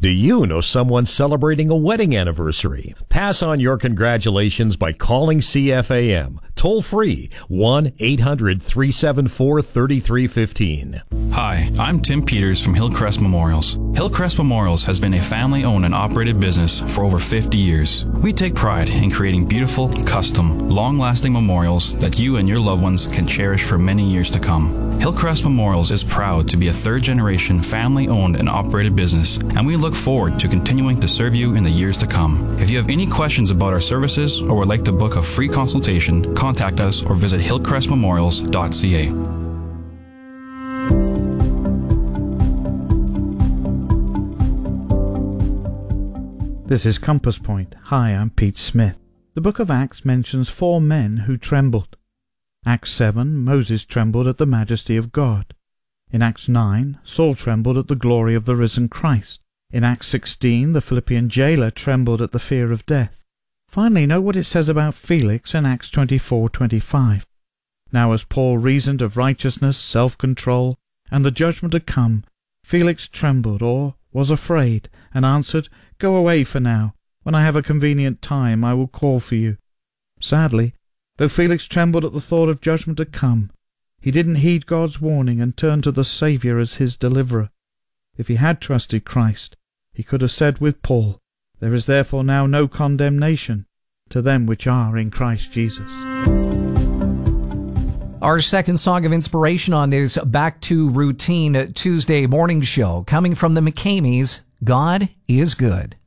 Do you know someone celebrating a wedding anniversary? Pass on your congratulations by calling CFAM. Toll free 1-800-374-3315. Hi, I'm Tim Peters from Hillcrest Memorials. Hillcrest Memorials has been a family-owned and operated business for over 50 years. We take pride in creating beautiful, custom, long-lasting memorials that you and your loved ones can cherish for many years to come. Hillcrest Memorials is proud to be a third-generation family-owned and operated business, and we look forward to continuing to serve you in the years to come. If you have any questions about our services or would like to book a free consultation, contact us or visit hillcrestmemorials.ca. This is Compass Point. Hi, I'm Pete Smith. The book of Acts mentions 4 men who trembled. Acts 7, Moses trembled at the majesty of God. In Acts 9, Saul trembled at the glory of the risen Christ. In Acts 16, the Philippian jailer trembled at the fear of death. Finally, note what it says about Felix in Acts 24:25. Now as Paul reasoned of righteousness, self-control, and the judgment to come, Felix trembled, or was afraid, and answered, Go away for now. When I have a convenient time, I will call for you. Sadly, though Felix trembled at the thought of judgment to come, he didn't heed God's warning and turned to the Saviour as his deliverer. If he had trusted Christ, he could have said with Paul, There is therefore now no condemnation to them which are in Christ Jesus. Our second song of inspiration on this Back to Routine Tuesday morning show, coming from the McCameys, God is Good.